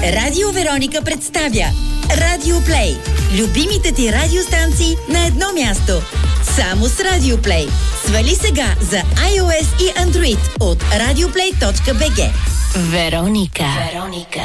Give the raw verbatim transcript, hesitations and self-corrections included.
Радио Вероника представя Радио Плей. Любимите ти радиостанции на едно място. Само с Радио Плей. Свали сега за iOS и Android от радиоплей точка би джи. Вероника. Вероника.